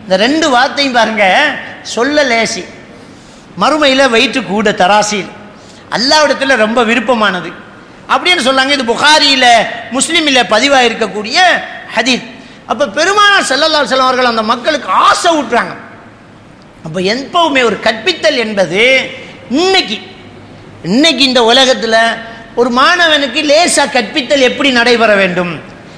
இந்த ரெண்டு வார்த்தையும் பாருங்க, சொல்ல லேசி, மறுமையில் வெயிட்டு கூட தராசில் அல்லாஹ்விடத்தில் ரொம்ப விருப்பமானது அப்படின்னு சொல்லாங்க. இது புகாரியில் முஸ்லீமில் பதிவாக இருக்கக்கூடிய ஹதீஸ். அப்போ பெருமானார் ஸல்லல்லாஹு அலைஹி வஸல்லம் அவர்கள் அந்த மக்களுக்கு ஆசை ஊட்டுறாங்க. அப்போ எப்பவுமே ஒரு கற்பித்தல் என்பது இன்னைக்கு இந்த உலகத்தில் ஒரு மாணவனுக்கு லேசாக கற்பித்தல் எப்படி நடைபெற வேண்டும்,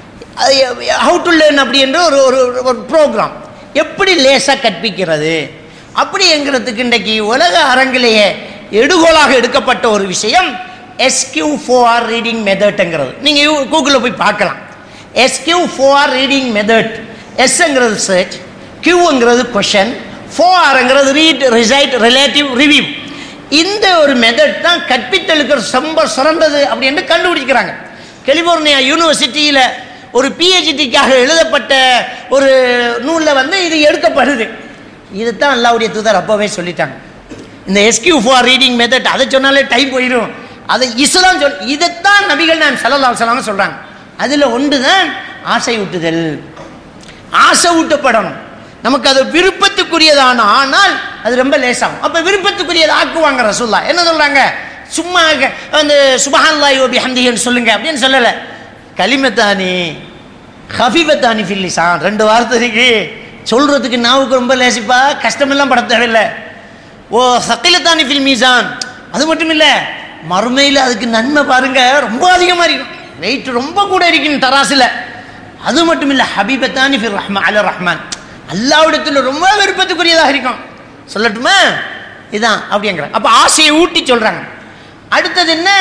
ஹவு டு லேர்ன் அப்படி என்ற ஒரு ப்ரோக்ராம் எப்படி லேசாக கற்பிக்கிறது அப்படிங்கிறதுக்கு இன்றைக்கு உலக அரங்கிலேயே எடுகோலாக எடுக்கப்பட்ட ஒரு விஷயம் SQ4R ரீடிங் மெத்தட்ங்கிறது. நீங்கள் கூகுளில் போய் பார்க்கலாம். SQ4R reading method. எஸ்ங்கிறது search, Qங்கிறது question, 4Rங்கிறது read, reside, relative, review. இந்த ஒரு மெத்தட் தான் கற்பித்தலுக்கு ரொம்ப சிறந்தது அப்படின்னு கண்டுபிடிக்கிறாங்க. கலிபோர்னியா யூனிவர்சிட்டியில் ஒரு PhDக்காக எழுதப்பட்ட ஒரு நூலில் இது எடுக்கப்படுது. இதுதான் அல்லாஹ்வுடைய தூதர் அப்போவே சொல்லிட்டாங்க. இந்த SQ4R ரீடிங் மெத்தட் அதை சொன்னாலே டைம் போயிடும். அதை இஸ்லாம் இதைத்தான் நபிகள் நாயகம் ஸல்லல்லாஹு அலைஹி வஸல்லம் சொல்கிறாங்க. அதில் ஒன்று தான் ஆசை ஊட்டுதல். ஆசை ஊட்டப்படணும். நமக்கு அது விருப்பத்துக்குரியதான ஆனால் அது ரொம்ப லேசாகும். அப்போ விருப்பத்துக்குரியதை ஆக்குவாங்க ரசூலுல்லாஹ். என்ன சொல்கிறாங்க? சும்மா அந்த சுப்ஹானல்லாஹி வ பிஹம்திஹின்னு சொல்லுங்க அப்படின்னு சொல்லலை. கலிமத்தானி ஹஃபீபத்தானி ஃபில் லிசான், ரெண்டு வார்த்தை இருக்கு, சொல்கிறதுக்கு நாவுக்கு ரொம்ப லேசிப்பா, கஷ்டமெல்லாம் பட தேவையில்லை. ஓ சகிலத்தானி ஃபில் மீசான், அது மட்டும் இல்லை மறுமையில் அதுக்கு நன்மை பாருங்க ரொம்ப அதிகமாக இருக்கும், வெயிட் ரொம்ப கூட இருக்கும் தராசில். அது மட்டும் இல்லை ஹபீபத்தானி ஃபில் ரஹ்மான் அல ரஹ்மான், அல்லாஹ்விடத்தில் ரொம்ப விருப்பத்துக்குரியதாக இருக்கும். சொல்லட்டுமா? இதுதான் அப்படிங்கிறாங்க. அப்போ ஆசையை ஊட்டி சொல்கிறாங்க. அடுத்தது என்ன?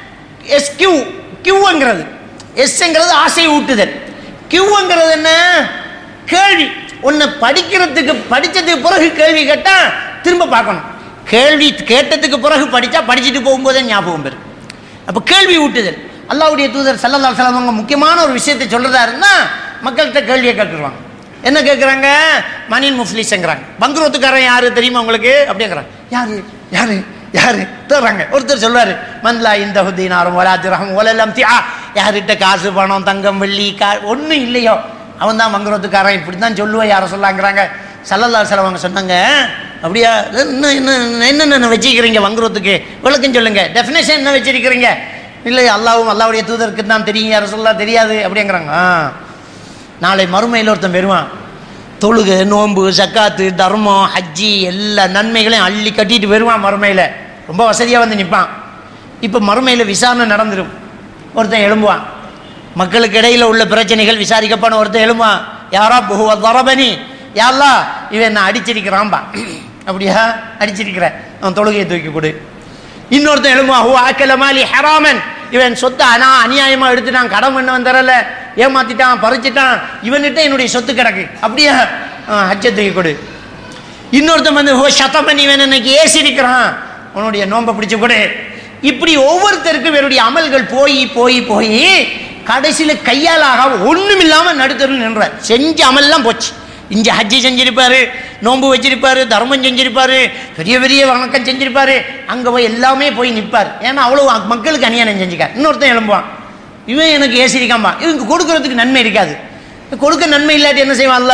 கியூங்கிறது. எஸ்ங்கிறது ஆசையை ஊட்டுதல். கியூங்கிறது என்ன? கேள்வி. ஒன்று படித்ததுக்கு பிறகு கேள்வி கேட்டால் திரும்ப பார்க்கணும். கேள்வி கேட்டதுக்கு பிறகு படிச்சுட்டு போகும்போதே ஞாபகம் பெறும். அப்போ கேள்வி ஊட்டுதல். அல்லாஹ்வுடைய தூதர் ஸல்லல்லாஹு அலைஹி வஸல்லம் அவங்க முக்கியமான ஒரு விஷயத்தை சொல்கிறதா இருந்தால் மக்கள்கிட்ட கேள்வியை கேட்டுருவாங்க. என்ன கேட்குறாங்க? மனின் முஃப்லிஸ்ங்கிறாங்க. பங்குரோத்துக்காரன் யார் தெரியுமா உங்களுக்கு அப்படிங்கிறாங்க. யாரு தேடுறாங்க. ஒருத்தர் சொல்வார், மன்லா இந்த ஹுதீனாரும் ஒலாத்திரகம் ஒலலம் தியா, யார்கிட்ட காசு பணம் தங்கம் வெள்ளி ஒன்றும் இல்லையோ அவன் தான் வங்குரோத்துக்காரன், இப்படி தான் சொல்லுவேன் யாரை சொல்லாங்கிறாங்க. ஸல்லல்லாஹு அலைஹி வஸல்லம் அவங்க சொன்னாங்க, அப்படியா என்னென்ன வச்சிருக்கிறீங்க வங்குரோத்துக்கு விளக்கம் சொல்லுங்க, டெஃபினேஷன் என்ன வச்சிருக்கிறீங்க? இல்லை அல்லாஹ்வுடைய தூதருக்கு தான் தெரியும், யாரை சொல்லா தெரியாது அப்படிங்கிறாங்க. நாளை மறுமையில் ஒருத்தன் வருவான், தொழுகை, நோன்பு, சக்காத்து, தர்மம், ஹஜ்ஜி எல்லா நன்மைகளையும் அள்ளி கட்டிட்டு வருவான். மறுமையில் ரொம்ப வசதியாக வந்து நிற்பான். இப்போ மறுமையில் விசாரணை நடந்துடும். ஒருத்தன் எழும்புவான், மக்களுக்கு இடையில் உள்ள பிரச்சனைகள் விசாரிக்கப்பட ஒருத்தன் எழும்புவான். யாரா புகுவ தரபனி, யாரா இவன் நான் அடிச்சிருக்கிறான்பா. அப்படியா? அடிச்சிருக்கிற, அவன் தொழுகையை தூக்கி கொடு. இன்னொருத்தன் எழும்புவான், ஹூ ஆக்கலமாலி ஹராமன், இவன் சொத்தை அநியாயமாக எடுத்துட்டான், கடன் பண்ணவன் தரல, ஏமாத்திட்டான், பறிச்சிட்டான், இவன்கிட்ட என்னுடைய சொத்து கிடக்கு, அப்படியே ஹஜ்ஜை தூக்கி கொடு. இன்னொருத்தன் வந்து சத்தமன், இவன் இன்னைக்கு ஏசிருக்கிறான், உன்னுடைய நோன்பை பிடிச்சி கொடு. இப்படி ஒவ்வொருத்தருக்கும் இவருடைய அமல்கள் போய் போய் போய் கடைசியில் கையாலாக ஒன்றும் இல்லாமல் நடுத்தரும் நின்ற செஞ்ச அமல்லாம் போச்சு. இங்கே ஹஜ்ஜி செஞ்சிருப்பாரு, நோன்பு வச்சிருப்பாரு, தர்மம் செஞ்சிருப்பாரு, பெரிய பெரிய வணக்கம் செஞ்சிருப்பாரு, அங்கே போய் எல்லாமே போய் நிற்பார். ஏன்னா அவ்வளோ மக்களுக்கு அநியாயம் செஞ்சுக்கார். இன்னொருத்தன் எழும்புவான், இவன் எனக்கு ஏசிரிக்காம்பா, இவங்க கொடுக்கறதுக்கு நன்மை இருக்காது. கொடுக்க நன்மை இல்லாட்டி என்ன செய்வான்ல,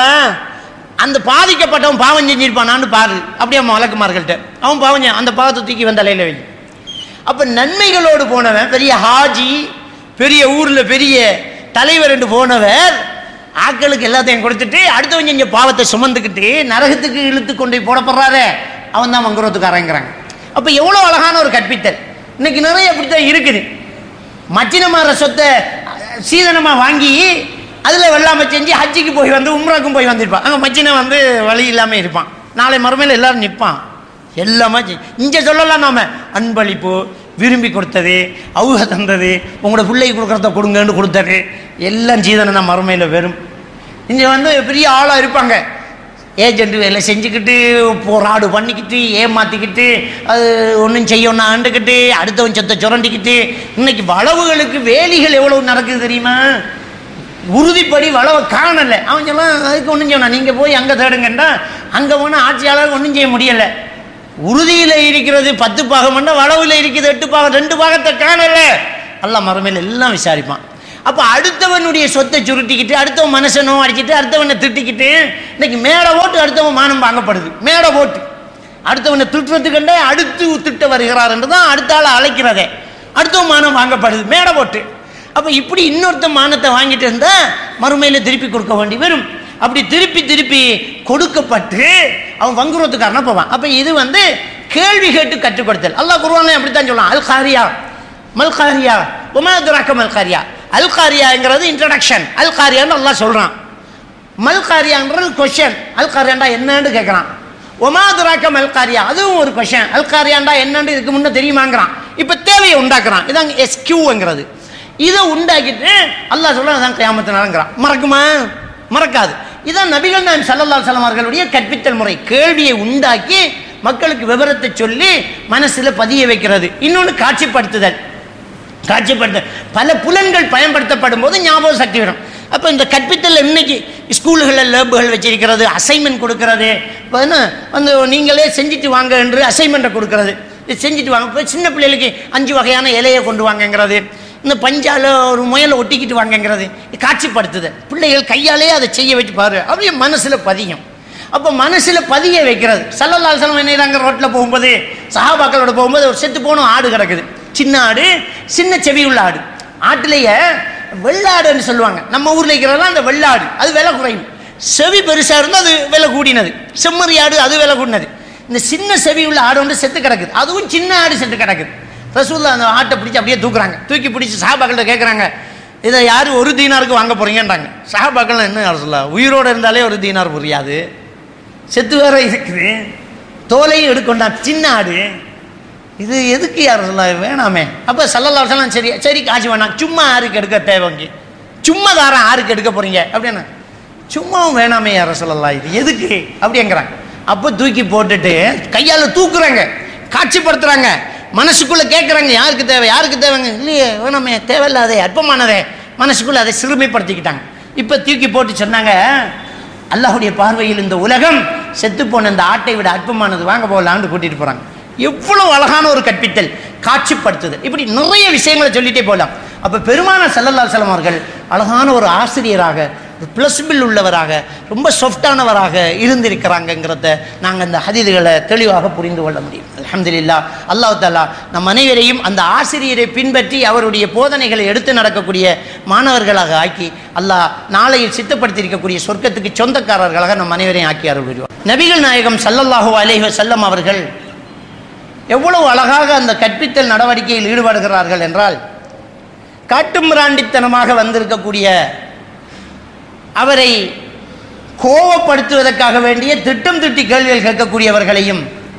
அந்த பாதிக்கப்பட்டவன் பாவம் செஞ்சிருப்பானான்னு பாரு, அப்படியே வழக்குமார்கள்ட்ட அவன் பாவம், அந்த பாவத்தை தூக்கி வந்த தலையில் வை. அப்போ நன்மைகளோடு போனவன் பெரிய ஹாஜி, பெரிய ஊரில் பெரிய தலைவர் என்று போனவர் ஆக்களுக்கு எல்லாத்தையும் கொடுத்துட்டு அடுத்தவங்க இங்கே பாவத்தை சுமந்துக்கிட்டு நரகத்துக்கு இழுத்து கொண்டு போடப்படுறாரு, அவன் தான் வங்குரோத்துக்காரங்கிறாங்க. அப்போ எவ்வளோ அழகான ஒரு கற்பித்தல். இன்னைக்கு நிறைய அப்படித்தான் இருக்குது. மச்சினமாற சொத்தை சீதனமாக வாங்கி அதில் வெள்ளாமல் செஞ்சு ஹஜ்ஜிக்கு போய் வந்து உம்ராக்கும் போய் வந்திருப்பான். அங்கே மச்சினை வந்து வழி இல்லாமல் இருப்பான். நாளை மறுமையில் எல்லாரும் நிற்பான். எல்லாமே இங்கே சொல்லலாம், நாம அன்பளிப்பு, விரும்பி கொடுத்தது, அவுக தந்தது, உங்களோட பிள்ளைக்கு கொடுக்குறத கொடுங்கன்னு கொடுத்தது எல்லாம் சீதனம் தான் மறுமையில் வரும். இங்கே வந்து பெரிய ஆளாக இருப்பாங்க, ஏஜென்ட் வேலை செஞ்சுக்கிட்டு போராடு பண்ணிக்கிட்டு ஏமாற்றிக்கிட்டு அது ஒன்றும் செய்யணும் ஆண்டுக்கிட்டு அடுத்தவன் சொத்தை சுரண்டிக்கிட்டு. இன்னைக்கு வளவுகளுக்கு வேலிகள் எவ்வளவு நடக்குது தெரியுமா? உறுதிப்படி வளவை காணலை. அவன் சொல்லலாம் அதுக்கு ஒன்றும் செய்யணும், நீங்கள் போய் அங்கே தேடுங்கண்டா அங்கே போனால் ஆட்சியாளர் ஒன்றும் செய்ய முடியலை. உறுதியில் இருக்கிறது 10 பாகம், வளவில் இருக்குது 8 பாகம், 2 பாகத்தை காணலை. எல்லாம் மறுமையில் எல்லாம் விசாரிப்பான். அப்போ அடுத்தவனுடைய சொத்தை சுருட்டிக்கிட்டு, அடுத்தவன் மனசனோ அடிச்சுட்டு, அடுத்தவனை திட்டிக்கிட்டு, இன்னைக்கு மேடை ஓட்டு அடுத்தவன் மானம் வாங்கப்படுது. மேடை ஓட்டு அடுத்தவனை திட்டுறதுக்கண்டே அடுத்து திட்ட வருகிறார் என்று தான் அடுத்த ஆளை அழைக்கிறதே. அடுத்தவன் மானம் வாங்கப்படுது, மேடை ஓட்டு. அப்போ இப்படி இன்னொருத்த மானத்தை வாங்கிட்டு இருந்தால் மறுமையில் திருப்பி கொடுக்க வேண்டி வரும். அப்படி திருப்பி திருப்பி கொடுக்கப்பட்டு அவன் வங்குறதுக்காரனா போவான். அப்போ இது கேள்வி கேட்டு கற்றுக் கொடுத்தல். அல்லாஹ் குர்ஆன்ல அப்படித்தான் சொல்லலாம். அல் காரியா மல் காரியா வமா அத்ராக மல் காரியா. அல் காரியாங்கிறது இன்ட்ரடக்ஷன். அல் காரியான்னு அல்லாஹ் சொல்றான். மல் காரியாங்கிறது கொஸ்டின். அல் காரியாண்டா என்னன்னு கேட்குறான். ஒமா அத்ராக மல் காரியா, அதுவும் ஒரு கொஸ்டின். அல் காரியாண்டா என்னன்னு இதுக்கு முன்னே தெரியுமாங்கிறான். இப்போ தேவையை உண்டாக்குறான். இதான் எஸ்கியூங்கிறது. இதை உண்டாக்கிட்டு அல்லாஹ் சொல்றான் அதான் கியாமத்து நாளுங்கிறான். மறக்குமா? மறக்காது. இதான் நபிகள் நாயகம் ஸல்லல்லாஹு அலைஹி வஸல்லம் அவர்களுடைய கற்பித்தல் முறை. கேள்வியை உண்டாக்கி மக்களுக்கு விவரத்தை சொல்லி மனசுல பதிய வைக்கிறது. இன்னொன்று காட்சிப்படுத்துதல். காட்சிப்படுத்தல் பல புலன்கள் பயன்படுத்தப்படும் போது ஞாபக சக்தி வரும். அப்போ இந்த கற்பித்தல் இன்னைக்கு ஸ்கூல்களில் லேபுகள் வச்சிருக்கிறது, அசைன்மெண்ட் கொடுக்கறது, நீங்களே செஞ்சுட்டு வாங்க என்று அசைன்மெண்ட்டை கொடுக்கறது. இது செஞ்சுட்டு வாங்க. இப்போ சின்ன பிள்ளைகளுக்கு 5 வகையான இலையை கொண்டு வாங்கங்கிறது, இந்த பஞ்சால ஒரு முயலை ஒட்டிக்கிட்டு வாங்கங்கிறது காட்சிப்படுத்துது. பிள்ளைகள் கையாலே அதை செய்ய வச்சு பாரு, அப்படியே மனசுல பதியும். அப்போ மனசுல பதிய வைக்கிறது. ஸல்லல்லாஹு அலைஹி வஸல்லம் என்னைறாங்க, ரோட்டில் போகும்போது சஹாபாக்களோட போகும்போது ஒரு செத்து போன ஆடு கிடக்குது. சின்ன ஆடு, சின்ன செவி உள்ள ஆடு. ஆட்டிலேயே வெள்ளாடுன்னு சொல்லுவாங்க. நம்ம ஊரில் இருக்கிறதெல்லாம் அந்த வெள்ளாடு, அது விலை குறையும். செவி பெருசாக இருந்தால் அது விலை கூடினது. செம்மறி ஆடு அது விலை கூடினது. இந்த சின்ன செவி உள்ள ஆடு செத்து கிடக்குது. அதுவும் சின்ன ஆடு செத்து கிடக்குது. ரசூலுல்லாஹ் அந்த ஆட்டை பிடிச்சி அப்படியே தூக்குறாங்க. தூக்கி பிடிச்சி சஹாபாக்கள்கிட்ட கேட்குறாங்க, இதை யார் 1 தீனாருக்கு வாங்க போறீங்கன்றாங்க. சஹாபாக்கள் என்ன ரசூலுல்லாஹ், உயிரோடு இருந்தாலே 1 தீனார் புரியாது, செத்து வேற இருக்குது, தோலையும் எடுக்கொண்டான், சின்ன ஆடு, இது எதுக்கு யார் ரசூலுல்லாஹ், வேணாமே. அப்போ ஸல்லல்லாஹு அலைஹி வஸல்லம் சரி சரி காசு வேணாம், சும்மா ஆருக்கு எடுக்க தேவைங்க, சும்மா தாரம் ஆருக்கு எடுக்க போறீங்க அப்படின்னா, சும்மாவும் வேணாமே யார் ரசூலுல்லாஹ், இது எதுக்கு அப்படிங்கிறாங்க. அப்போ தூக்கி போட்டுட்டு கையால் தூக்குறாங்க, காட்சிப்படுத்துறாங்க, மனசுக்குள்ள கேட்குறாங்க யாருக்கு தேவை, யாருக்கு தேவைங்க, இல்லையே வேணாமே, தேவையில்லாதே, அற்பமானதே, மனசுக்குள்ள அதை சிறுமைப்படுத்திக்கிட்டாங்க. இப்போ தூக்கி போட்டு சொன்னாங்க, அல்லாஹ்வுடைய பார்வையில் இந்த உலகம் செத்து போன இந்த ஆட்டை விட அற்பமானது, வாங்க போகலான்னு கூட்டிட்டு போறாங்க. எவ்வளவு அழகான ஒரு கற்பித்தல், காட்சிப்படுத்துதல், இப்படி நிறைய விஷயங்களை சொல்லிட்டே போகலாம். அப்போ பெருமானார் ஸல்லல்லாஹு அலைஹி வஸல்லம் அவர்கள் அழகான ஒரு ஆசிரியராக, பிளஸ்பில் உள்ளவராக, ரொம்ப சாஃப்டானவராக இருந்திருக்கிறாங்கிறத நாங்கள் அந்த ஹதீதுகளை தெளிவாக புரிந்து கொள்ள முடியும். அல்ஹம்துலில்லாஹ். அல்லாஹ் தஆலா நம் அனைவரையும் அந்த ஆசிரியரை பின்பற்றி அவருடைய போதனைகளை எடுத்து நடக்கக்கூடிய மாணவர்களாக ஆக்கி அல்லாஹ் நாளையில் சித்தப்படுத்தியிருக்கக்கூடிய சொர்க்கத்துக்கு சொந்தக்காரர்களாக நம் அனைவரையும் ஆக்கி அருள் புரிவார். நபிகள் நாயகம் ஸல்லல்லாஹு அலைஹி வஸல்லம் அவர்கள் எவ்வளவு அழகாக அந்த கற்பித்தல் நடவடிக்கையில் ஈடுபடுகிறார்கள் என்றால், காட்டுமிராண்டித்தனமாக வந்திருக்கக்கூடிய அவரை கோபப்படுத்துவதற்காக வேண்டிய திட்டம் திட்டி கேள்விகள் கேட்கக்கூடியவர்களையும்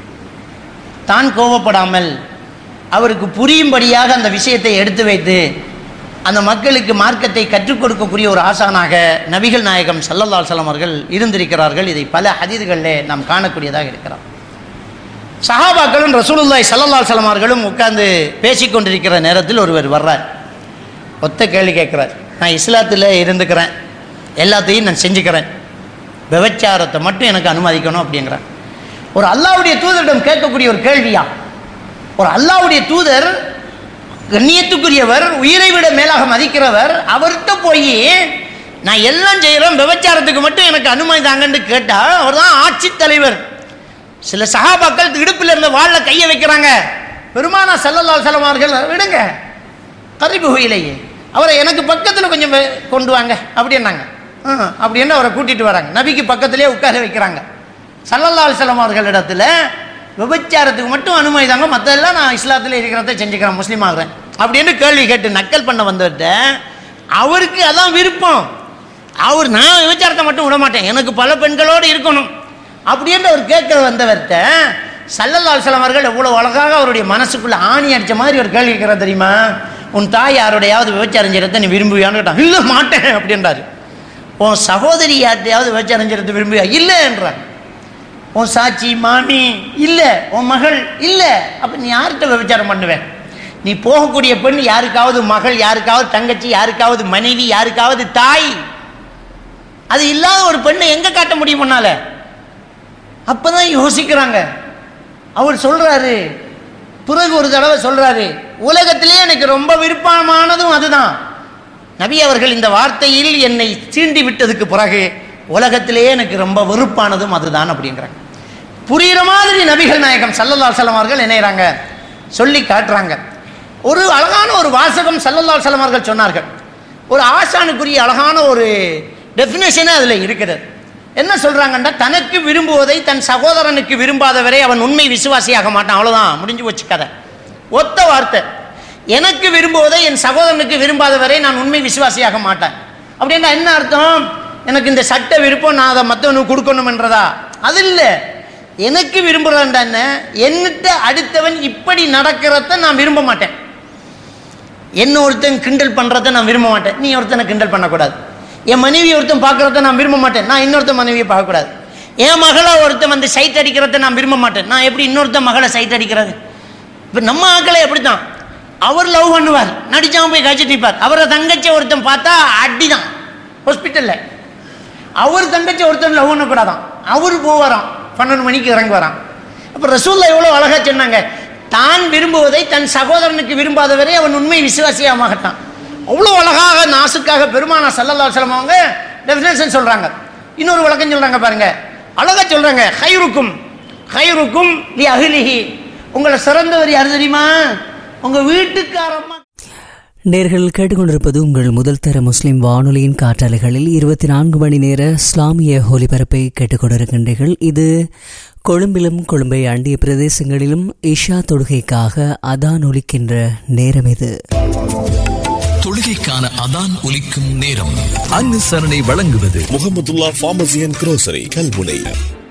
தான் கோபப்படாமல் அவருக்கு புரியும்படியாக அந்த விஷயத்தை எடுத்து வைத்து அந்த மக்களுக்கு மார்க்கத்தை கற்றுக் கொடுக்கக்கூடிய ஒரு ஆசானாக நபிகள் நாயகம் ஸல்லல்லாஹு அலைஹி வஸல்லம் அவர்கள் இருந்திருக்கிறார்கள். இதை பல ஹதீதுகளிலே நாம் காணக்கூடியதாக இருக்கிறோம். சஹாபாக்களும் ரசூலுல்லாஹி ஸல்லல்லாஹு அலைஹி வஸல்லம் அவர்களும் உட்கார்ந்து பேசிக்கொண்டிருக்கிற நேரத்தில் ஒருவர் வர்றார். ஒத்த கேள்வி கேட்குறார். நான் இஸ்லாத்தில் இருந்துக்கிறேன், எல்லாத்தையும் நான் செஞ்சுக்கிறேன், விபச்சாரத்தை மட்டும் எனக்கு அனுமதிக்கணும் அப்படிங்கிறார். ஒரு அல்லாஹ்வுடைய தூதரிடம் கேட்கக்கூடிய ஒரு கேள்வியா? ஒரு அல்லாஹ்வுடைய தூதர், கண்ணியத்துக்குரியவர், உயிரை விட மேலாக மதிக்கிறவர், அவர்கிட்ட போய் நான் எல்லாம் செய்கிறேன், விபச்சாரத்துக்கு மட்டும் எனக்கு அனுமதி தாங்கன்னு கேட்டால் அவர் தான் ஆட்சி தலைவர். சில சஹாபாக்கள் இடுப்பில் இருந்த வாழ கையை வைக்கிறாங்க. பெருமானார் ஸல்லல்லாஹு அலைஹி வஸல்லம் அவர்கள், விடுங்க, கரிபுஹு இலையே, அவரை எனக்கு பக்கத்தில் கொஞ்சம் கொண்டு வாங்க அப்படின்னாங்க. அப்படின்னு அவரை கூட்டிட்டு வராங்க. நபிக்கு பக்கத்திலே உட்கார வைக்கிறாங்க. ஸல்லல்லாஹு அலைஹி வஸல்லம் அவர்களிடத்துல விபச்சாரத்துக்கு மட்டும் அனுமதி தாங்க, மற்றெல்லாம் நான் இஸ்லாத்தில் இருக்கிறத செஞ்சுக்கிறேன், முஸ்லீம் ஆகிறேன் அப்படின்னு கேள்வி கேட்டு நக்கல் பண்ண வந்தவர்கிட்ட அவருக்கு அதான் விருப்பம். அவர் நான் விபச்சாரத்தை மட்டும் விட மாட்டேன், எனக்கு பல பெண்களோடு இருக்கணும் அப்படின்னு அவர் கேட்க வந்தவர்கிட்ட ஸல்லல்லாஹு அலைஹி வஸல்லம் அவர்கள் எவ்வளவு அழகாக அவருடைய மனசுக்குள்ள ஆணி அடிச்ச மாதிரி ஒரு கேள்வி கேட்கிறார் தெரியுமா? உன் தாய் யாரோடையாவது விபச்சாரம் செய்யறதை நீ விரும்புவியான்னு கேட்டான். இல்லை மாட்டேன் அப்படின்றாரு. உன் சகோதரி யார்ட்டையாவது விபச்சாரம் செய்யறது விரும்புவியா? இல்லை என்றார். உன் சாட்சி மாமி இல்லை, உன் மகள் இல்லை, அப்போ நீ யார்கிட்ட விபச்சாரம் பண்ணுவேன்? நீ போகக்கூடிய பெண் யாருக்காவது மகள், யாருக்காவது தங்கச்சி, யாருக்காவது மனைவி, யாருக்காவது தாய், அது இல்லாத ஒரு பெண்ணை எங்க காட்ட முடியும் முன்னால? அப்பதான் யோசிக்கிறாங்க. அவர் சொல்றாரு, பிறகு ஒரு தடவை சொல்றாரு, உலகத்திலே எனக்கு ரொம்ப விருப்பமானதும் அதுதான், நபி அவர்கள் இந்த வார்த்தையில் என்னை சீண்டி விட்டதுக்கு பிறகு உலகத்திலேயே எனக்கு ரொம்ப வெறுப்பானதும் அதுதான் அப்படிங்கிறாங்க. புரிகிற மாதிரி நபிகள் நாயகம் ஸல்லல்லாஹு அலைஹி வஸல்லம் அவர்கள் என்னைறாங்க சொல்லி காட்டுறாங்க. ஒரு அழகான ஒரு வாசகம் ஸல்லல்லாஹு அலைஹி வஸல்லம் அவர்கள் சொன்னார்கள். ஒரு ஆசானுக்குரிய அழகான ஒரு டெஃபினேஷனே அதில் இருக்கிறது. என்ன சொல்றாங்கன்னா, தனக்கு விரும்புவதை தன் சகோதரனுக்கு விரும்பாதவரை அவன் உண்மை விசுவாசியாக மாட்டான். அவ்வளோதான், முடிஞ்சு போச்சு கதை. ஒத்த வார்த்தை. எனக்கு விரும்புவதை என் சகோதரனுக்கு விரும்பாதவரை நான் உண்மை விசுவாசியாக மாட்டேன். அப்படின்னா என்ன அர்த்தம்? எனக்கு இந்த சட்ட விருப்பம், நான் அதை மற்றவனுக்கு கொடுக்கணும் என்றதா? அது இல்லை. எனக்கு விரும்புகிறேன்டா என்ன, என்னிட்ட அடுத்தவன் இப்படி நடக்கிறத நான் விரும்ப மாட்டேன். என்ன ஒருத்தன் கிண்டல் பண்ணுறத நான் விரும்ப மாட்டேன், நீ ஒருத்தனை கிண்டல் பண்ணக்கூடாது. என் மனைவி ஒருத்தன் பார்க்குறத நான் விரும்ப மாட்டேன், நான் இன்னொருத்தன் மனைவியை பார்க்கக்கூடாது. என் மகளை ஒருத்தன் வந்து சைட் அடிக்கிறத நான் விரும்ப மாட்டேன், நான் எப்படி இன்னொருத்தன் மகளை சைட் அடிக்கிறது? இப்போ நம்ம ஆக்களை எப்படி தான், அவர் லவ் பண்ணுவார், நடிச்சாமல் போய் கழிச்சிட்டு நிற்பார். அவரை தங்கச்சி ஒருத்தன் பார்த்தா அடி தான் ஹாஸ்பிட்டலில். அவர் தங்கச்சி ஒருத்தன் லவ் பண்ணக்கூடாதான், அவர் போவாராம் 12 மணிக்கு இறங்கி வரான். அப்போ ரசூலுல்லாஹ் எவ்வளோ அழகாக சொன்னாங்க, தான் விரும்புவதை தன் சகோதரனுக்கு விரும்பாதவரை அவன் உண்மை விசுவாசியாக மாட்டான். அவ்வளோ அழகாக நாசுக்காக பெருமானா ஸல்லல்லாஹு அலைஹி வஸல்லம் அவங்க டெஃபினேஷன் சொல்கிறாங்க. இன்னொரு விளக்கம் சொல்கிறாங்க பாருங்க, அழகாக சொல்கிறாங்க. ஹைருக்கும் ஹைருக்கும் லி அஹ்லிஹி, உங்களை சிறந்தவர் யார் தெரியுமா? உங்கள் வீட்டுக்காரம்மா. நேர்கள் கேட்டுக்கொண்டிருப்பது உங்கள் முதல் தர முஸ்லிம் வானொலியின் காற்றாலைகளில் 24 மணி நேர இஸ்லாமிய ஒலிபரப்பை கேட்டுக்கொண்டிருக்கின்றீர்கள். இது கொழும்பிலும் கொழும்பை அண்டிய பிரதேசங்களிலும் இஷா தொழுகைக்காக அதான் ஒலிக்கின்ற நேரம். இது தொழுகைக்கான அதான் ஒலிக்கும் நேரம். அனுசரணை வழங்குவது முஹம்மதுல்லாஹ் ஃபார்மசி அண்ட் குரோசரி கல்முனை.